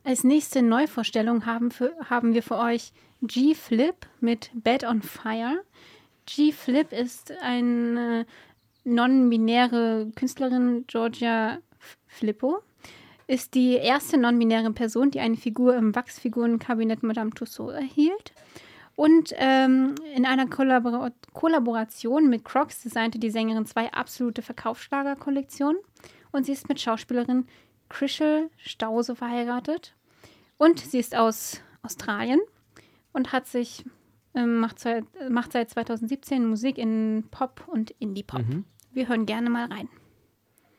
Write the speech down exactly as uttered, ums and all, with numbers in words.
Als nächste Neuvorstellung haben, für, haben wir für euch G-Flip mit Bed on Fire. G-Flip ist eine non-binäre Künstlerin, Georgia Flippo. Ist die erste non-binäre Person, die eine Figur im Wachsfigurenkabinett Madame Tussauds erhielt. Und ähm, in einer Kollabor- Kollaboration mit Crocs designte die Sängerin zwei absolute Verkaufsschlager-Kollektionen. Und sie ist mit Schauspielerin Chrishell Stause verheiratet. Und sie ist aus Australien und hat sich, ähm, macht, seit, macht seit zwanzig siebzehn Musik in Pop und Indie-Pop. Mhm. Wir hören gerne mal rein.